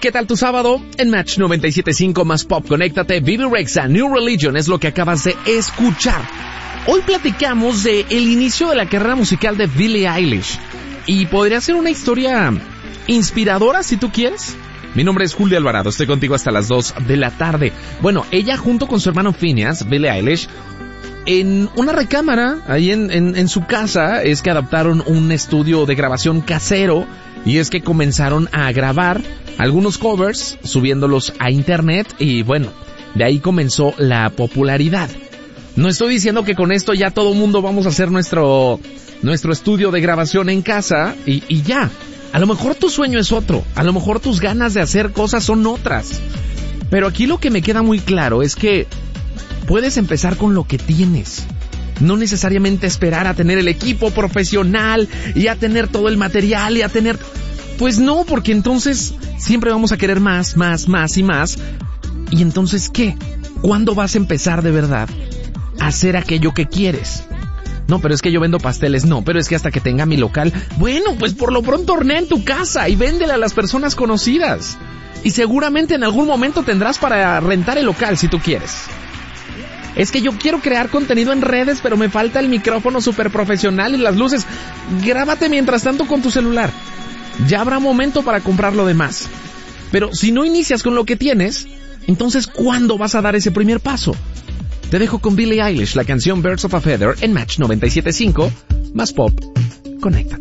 ¿Qué tal tu sábado? En Match 97.5 más Pop, conéctate. Bebe Rexha, New Religion es lo que acabas de escuchar. Hoy platicamos de el inicio de la carrera musical de Billie Eilish. Y podría ser una historia inspiradora si tú quieres. Mi nombre es Julio Alvarado, estoy contigo hasta las 2 de la tarde. Bueno, ella junto con su hermano Phineas, Billie Eilish, en una recámara ahí en su casa, es que adaptaron un estudio de grabación casero. Y es que comenzaron a grabar algunos covers, subiéndolos a internet y bueno, de ahí comenzó la popularidad. No estoy diciendo que con esto ya todo mundo vamos a hacer nuestro estudio de grabación en casa y ya. A lo mejor tu sueño es otro, a lo mejor tus ganas de hacer cosas son otras. Pero aquí lo que me queda muy claro es que puedes empezar con lo que tienes. No necesariamente esperar a tener el equipo profesional y a tener todo el material y a tener... Pues no, porque entonces siempre vamos a querer más y más. ¿Y entonces qué? ¿Cuándo vas a empezar de verdad a hacer aquello que quieres? No, pero es que yo vendo pasteles. No, pero es que hasta que tenga mi local... Bueno, pues por lo pronto hornea en tu casa y véndele a las personas conocidas. Y seguramente en algún momento tendrás para rentar el local si tú quieres. Es que yo quiero crear contenido en redes, pero me falta el micrófono súper profesional y las luces. Grábate mientras tanto con tu celular. Ya habrá momento para comprar lo demás. Pero si no inicias con lo que tienes, entonces ¿cuándo vas a dar ese primer paso? Te dejo con Billie Eilish, la canción Birds of a Feather en Match 97.5, más Pop, conéctate.